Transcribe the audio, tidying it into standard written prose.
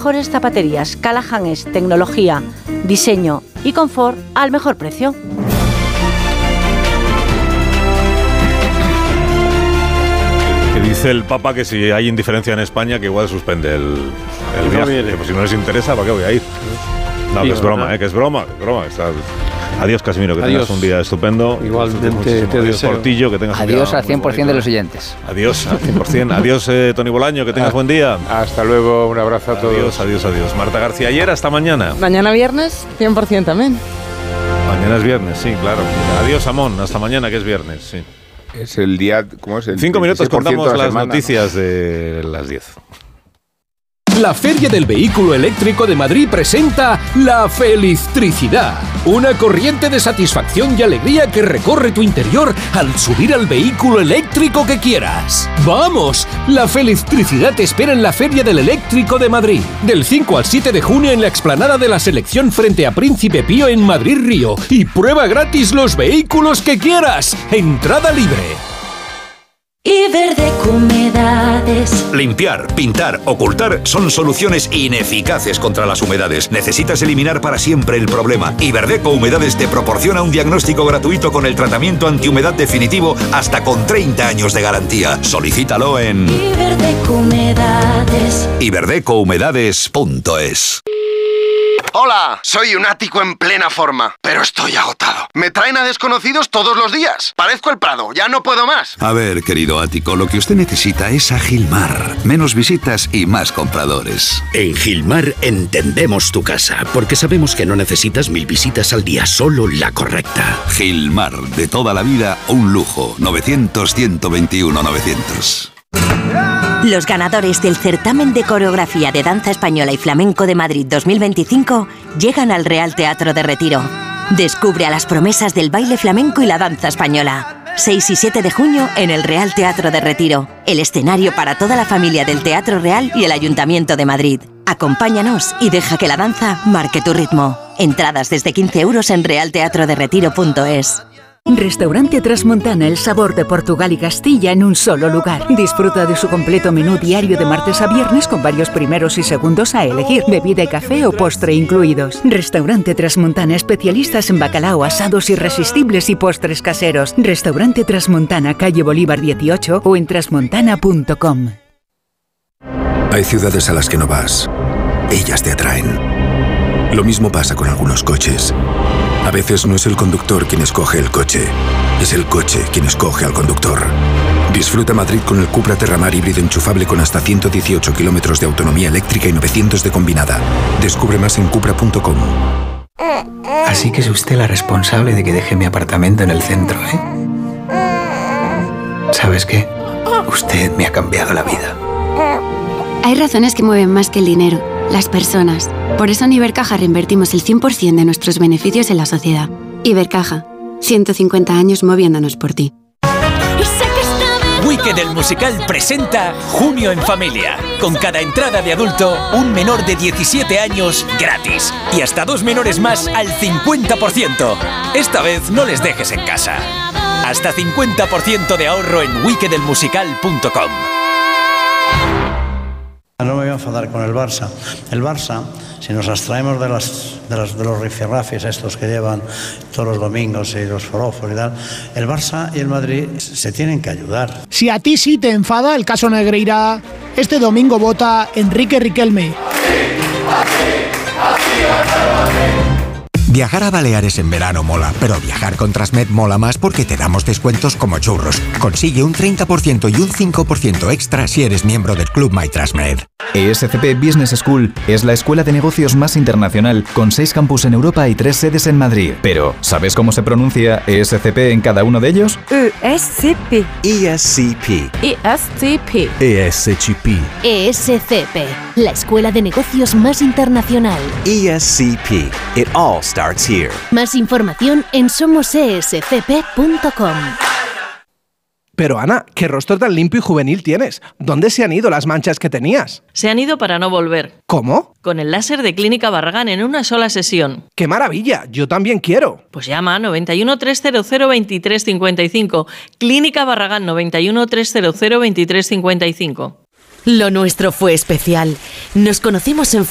mejores zapaterías. Callahan es tecnología, diseño y confort al mejor precio. Que dice el Papa que si hay indiferencia en España, que igual suspende el viaje. Pues si no les interesa, ¿para qué voy a ir? No, que es broma, que es broma. Adiós, Casimiro, que tengas un día estupendo. Igualmente te Adiós, Portillo, que tengas adiós un día al 100% de los oyentes. Adiós al 100%. Adiós, Tony Bolaño, que tengas buen día. Hasta luego, un abrazo a todos. Adiós. Marta García Ayer, hasta mañana. Mañana viernes, 100% también. Mañana es viernes, sí, claro. Adiós, Amón, hasta mañana, que es viernes, sí. Es el día, ¿cómo es? 5 minutos contamos de la las semana, noticias de las 10. La Feria del Vehículo Eléctrico de Madrid presenta La Felistricidad, una corriente de satisfacción y alegría que recorre tu interior al subir al vehículo eléctrico que quieras. ¡Vamos! La Felistricidad te espera en la Feria del Eléctrico de Madrid, del 5 al 7 de junio en la explanada de la Selección frente a Príncipe Pío en Madrid Río. Y prueba gratis los vehículos que quieras. Entrada libre. Iberdeco Humedades. Limpiar, pintar, ocultar son soluciones ineficaces contra las humedades. Necesitas eliminar para siempre el problema. Iberdeco Humedades te proporciona un diagnóstico gratuito con el tratamiento antihumedad definitivo hasta con 30 años de garantía. Solicítalo en Iberdeco Humedades. iberdecohumedades.es. Hola, soy un ático en plena forma, pero estoy agotado. Me traen a desconocidos todos los días. Parezco el Prado, ya no puedo más. A ver, querido ático, lo que usted necesita es a Gilmar. Menos visitas y más compradores. En Gilmar entendemos tu casa, porque sabemos que no necesitas 1000 visitas al día, solo la correcta. Gilmar, de toda la vida, un lujo. 900-121-900. Los ganadores del certamen de coreografía de danza española y flamenco de Madrid 2025 llegan al Real Teatro de Retiro. Descubre a las promesas del baile flamenco y la danza española. 6 y 7 de junio en el Real Teatro de Retiro, el escenario para toda la familia del Teatro Real y el Ayuntamiento de Madrid. Acompáñanos y deja que la danza marque tu ritmo. Entradas desde 15 euros en realteatroderetiro.es. Restaurante Trasmontana, el sabor de Portugal y Castilla en un solo lugar. Disfruta de su completo menú diario de martes a viernes con varios primeros y segundos a elegir, bebida y café o postre incluidos. Restaurante Trasmontana, especialistas en bacalao, asados irresistibles y postres caseros. Restaurante Trasmontana, calle Bolívar 18 o en trasmontana.com. Hay ciudades a las que no vas. Ellas te atraen. Lo mismo pasa con algunos coches. A veces no es el conductor quien escoge el coche, es el coche quien escoge al conductor. Disfruta Madrid con el Cupra Terramar híbrido enchufable con hasta 118 kilómetros de autonomía eléctrica y 900 de combinada. Descubre más en cupra.com. Así que es usted la responsable de que deje mi apartamento en el centro, ¿eh? ¿Sabes qué? Usted me ha cambiado la vida. Hay razones que mueven más que el dinero, las personas. Por eso en Ibercaja reinvertimos el 100% de nuestros beneficios en la sociedad. Ibercaja, 150 años moviéndonos por ti. Wicked el musical presenta Junio en Familia. Con cada entrada de adulto, un menor de 17 años gratis. Y hasta 2 menores más al 50%. Esta vez no les dejes en casa. Hasta 50% de ahorro en wickedelmusical.com. No me voy a enfadar con el Barça. El Barça, si nos abstraemos de los rifirrafes estos que llevan todos los domingos y los forofos y tal, el Barça y el Madrid se tienen que ayudar. Si a ti sí te enfada el caso Negreira, este domingo vota Enrique Riquelme. Viajar a Baleares en verano mola, pero viajar con Transmed mola más porque te damos descuentos como churros. Consigue un 30% y un 5% extra si eres miembro del Club MyTransmed. ESCP Business School es la escuela de negocios más internacional, con 6 campus en Europa y 3 sedes en Madrid. Pero, ¿sabes cómo se pronuncia ESCP en cada uno de ellos? ESCP. ESCP. ESCP. ESCP. ESCP, la escuela de negocios más internacional. ESCP. It all starts here. Más información en somosescp.com. Pero Ana, ¿qué rostro tan limpio y juvenil tienes? ¿Dónde se han ido las manchas que tenías? Se han ido para no volver. ¿Cómo? Con el láser de Clínica Barragán en una sola sesión. ¡Qué maravilla! Yo también quiero. Pues llama 91 300 2355. Clínica Barragán 91 300 2355. Lo nuestro fue especial. Nos conocimos en